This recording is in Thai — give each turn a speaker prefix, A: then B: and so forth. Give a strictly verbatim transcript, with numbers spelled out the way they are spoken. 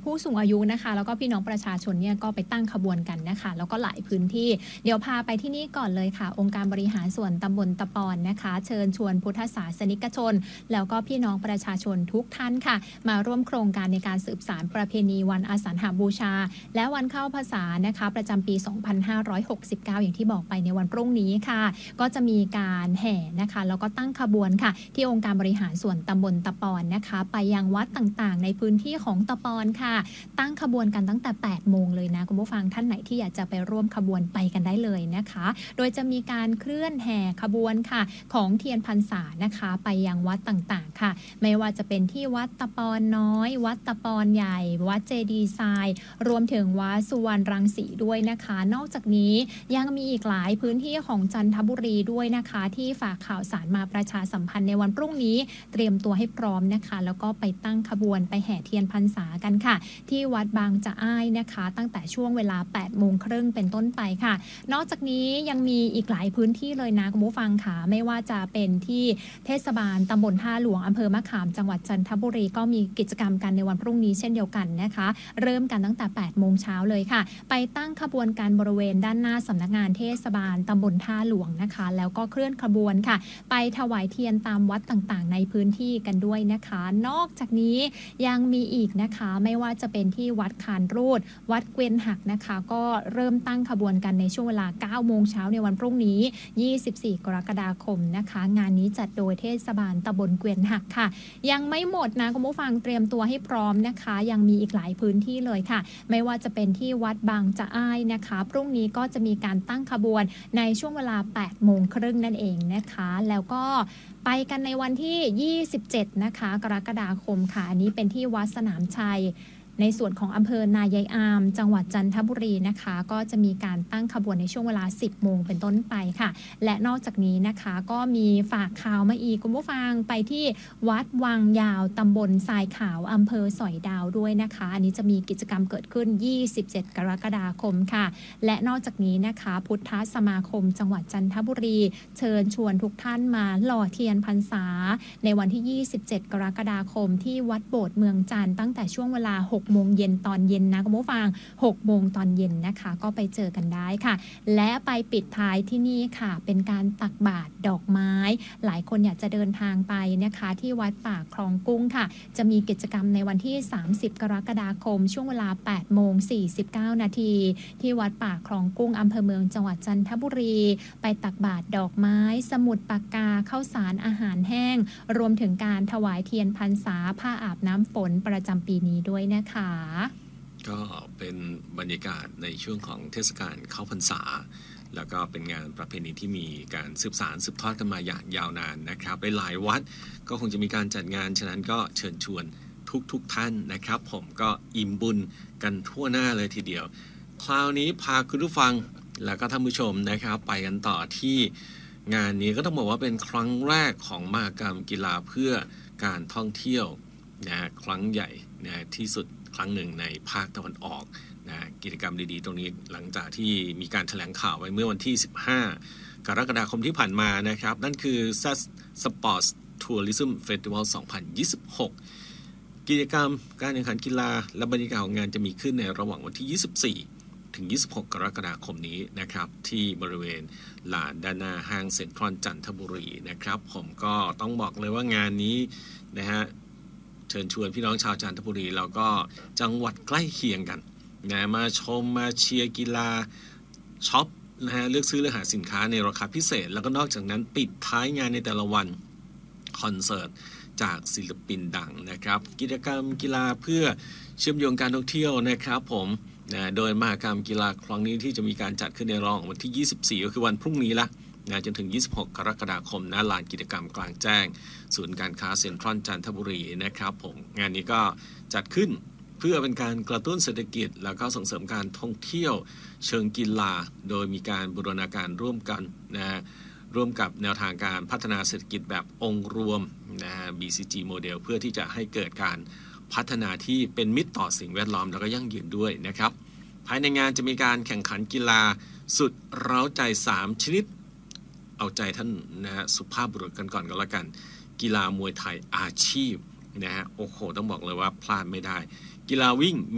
A: ผู้สูงอายุนะคะแล้วก็พี่น้องประชาชนเนี่ยก็ไปตั้งขบวนกันนะคะแล้วก็หลายพื้นที่เดี๋ยวพาไปที่นี่ก่อนเลยค่ะองค์การบริหารส่วนตำบลตะปอนนะคะเชิญชวนพุทธศาสนิกชนแล้วก็พี่น้องประชาชนทุกท่านค่ะมาร่วมโครงการในการสืบสานประเพณีวันอาสาฬหบูชาและวันเข้าพรรษานะคะประจำปีสองพันห้าร้อยหกสิบเก้าอย่างที่บอกไปในวันพรุ่งนี้ค่ะก็จะมีการแห่นะคะแล้วก็ตั้งขบวนค่ะที่องค์การบริหารส่วนตำบลตะปอนนะคะไปยังวัดต่างๆในพื้นที่ของตะปอนค่ะตั้งขบวนกันตั้งแต่แปดโมงเลยนะคุณผู้ฟังท่านไหนที่อยากจะไปร่วมขบวนไปกันได้เลยนะคะโดยจะมีการเคลื่อนแห่ขบวนค่ะของเทียนพรรษานะคะไปยังวัดต่างๆค่ะไม่ว่าจะเป็นที่วัดตะปอนน้อยวัดตะปอนใหญ่วัดเจดีย์ทรายรวมถึงวัดสุวรรณรังสีด้วยนะคะนอกจากนี้ยังมีอีกหลายพื้นที่ของจันทบุรีด้วยนะคะที่ฝากข่าวสารมาประชาสัมพันธ์ในวันพรุ่งนี้เตรียมตัวให้พร้อมนะคะแล้วก็ไปตั้งขบวนไปแห่เทียนพรรษากันค่ะที่วัดบางจะอ้ายนะคะตั้งแต่ช่วงเวลาแปดโมงครึ่งเป็นต้นไปค่ะนอกจากนี้ยังมีอีกหลายพื้นที่เลยนะคุณผู้ฟังค่ะไม่ว่าจะเป็นที่เทศบาลตำบลท่าหลวงอำเภอมะขามจังหวัดจันทบุรีก็มีกิจกรรมกันในวันพรุ่งนี้เช่นเดียวกันนะคะเริ่มกันตั้งแต่แปดโมงเช้าเลยค่ะไปตั้งขบวนการบริเวณด้านหน้าสำนักงานเทศบาลตำบลท่าหลวงนะคะแล้วก็เคลื่อนขบวนค่ะไปถวายเทียนตามวัดต่างๆในพื้นที่กันด้วยนะคะนอกจากนี้ยังมีอีกนะคะไม่ว่าจะเป็นที่วัดคานรูดวัดเกวียนหักนะคะก็เริ่มตั้งขบวนกันในช่วงเวลาเก้าโมงเช้าในวันพรุ่งนี้ยี่สิบสี่กรกฎาคมนะคะงานนี้จัดโดยเทศบาลตำบลเกวียนหักค่ะยังไม่หมดนะคุณผู้ฟังเตรียมตัวให้พร้อมนะคะยังมีอีกหลายพื้นที่เลยค่ะไม่ว่าจะเป็นที่วัดบางจะอ้ายนะคะพรุ่งนี้ก็จะมีการตั้งขบวนในช่วงเวลาแปดโมงครึ่งนั่นเองนะคะแล้วก็ไปกันในวันที่ยี่สิบเจ็ดนะคะกรกฎาคมค่ะอันนี้เป็นที่วัดสนามชัยในส่วนของอำเภอนายายอามจังหวัดจันทบุรีนะคะก็จะมีการตั้งขบวนในช่วงเวลาสิบโมงเป็นต้นไปค่ะและนอกจากนี้นะคะก็มีฝากข่าวมาอีกคุณผู้ฟังไปที่วัดวังยาวตำบลทรายขาวอำเภอสอยดาวด้วยนะคะอันนี้จะมีกิจกรรมเกิดขึ้นยี่สิบเจ็ดกรกฎาคมค่ะและนอกจากนี้นะคะพุทธสมาคมจังหวัดจันทบุรีเชิญชวนทุกท่านมาหล่อเทียนพรรษาในวันที่ยี่สิบเจ็ดกรกฎาคมที่วัดโบสถ์เมืองจันทร์ตั้งแต่ช่วงเวลาหกโมงเย็นตอนเย็นนะคุณผู้ฟังหกโมงตอนเย็นนะคะก็ไปเจอกันได้ค่ะและไปปิดท้ายที่นี่ค่ะเป็นการตักบาตรดอกไม้หลายคนอยากจะเดินทางไปนะคะที่วัดป่าคลองกุ้งค่ะจะมีกิจกรรมในวันที่สามสิบกรกฎาคมช่วงเวลาแปดโมงสี่สิบเก้านาทีที่วัดป่าคลองกุ้งอำเภอเมืองจังหวัดจันทบุรีไปตักบาตรดอกไม้สมุดปากกาข้าวสารอาหารแห้งรวมถึงการถวายเทียนพรรษาผ้าอาบน้ำฝนประจำปีนี้ด้วยนะคะ
B: ก็เป็นบรรยากาศในช่วงของเทศกาลเข้าพรรษาแล้วก็เป็นงานประเพณีที่มีการสืบสานสืบทอดกันมาอย่างยาวนานนะครับหลายวัดก็คงจะมีการจัดงานฉะนั้นก็เชิญชวนทุกๆ ท่านนะครับผมก็อิ่มบุญกันทั่วหน้าเลยทีเดียวคราวนี้พาคุณผู้ฟังแล้วก็ท่านผู้ชมนะครับไปกันต่อที่งานนี้ก็ต้องบอกว่าเป็นครั้งแรกของมหกรรมกีฬาเพื่อการท่องเที่ยวนะครั้งใหญ่นะที่สุดครั้งหนึ่งในภาคตะวันออกนะกิจกรรมดีๆตรงนี้หลังจากที่มีการแถลงข่าวไว้เมื่อวันที่สิบห้ากรกฎาคมที่ผ่านมานะครับนั่นคือ เอ เอ เอส Sports Tourism Festival สองพันยี่สิบหกกิจกรรมการแข่งขันกีฬาและบรรยากาศของงานจะมีขึ้นในระหว่างวันที่ยี่สิบสี่ถึงยี่สิบหกกรกฎาคมนี้นะครับที่บริเวณลานด้านหน้าห้างเซ็นทรัลจันทบุรีนะครับผมก็ต้องบอกเลยว่างานนี้นะฮะเชิญชวนพี่น้องชาวจันทบุรีแล้วก็จังหวัดใกล้เคียงกันนะมาชมมาเชียร์กีฬาช็อปนะฮะเลือกซื้อเลือกหาสินค้าในราคาพิเศษแล้วก็นอกจากนั้นปิดท้ายงานในแต่ละวันคอนเสิร์ตจากศิลปินดังนะครับกิจกรรมกีฬาเพื่อเชื่อมโยงการท่องเที่ยวนะครับผมนะโดยมหกรรมกีฬาครั้งนี้ที่จะมีการจัดขึ้นในรอบวันที่ยี่สิบสี่ก็คือวันพรุ่งนี้ละนะจนถึงยี่สิบหกกรกฎาคมณลานกิจกรรมกลางแจ้งศูนย์การค้าเซ็นทรัลจันทบุรีนะครับผมงานนี้ก็จัดขึ้นเพื่อเป็นการกระตุ้นเศรษฐกิจแล้วก็ส่งเสริมการท่องเที่ยวเชิงกีฬาโดยมีการบูรณาการร่วมกันนะร่วมกับแนวทางการพัฒนาเศรษฐกิจแบบองค์รวมนะ บี ซี จี โมเดลเพื่อที่จะให้เกิดการพัฒนาที่เป็นมิตรต่อสิ่งแวดล้อมแล้วก็ยั่งยืนด้วยนะครับภายในงานจะมีการแข่งขันกีฬาสุดเร้าใจสามชนิดเอาใจท่านนะฮะสุภาพบุรุษกันก่อนก็แล้วกันกีฬามวยไทยอาชีพนะฮะโอ้โหต้องบอกเลยว่าพลาดไม่ได้กีฬาวิ่ง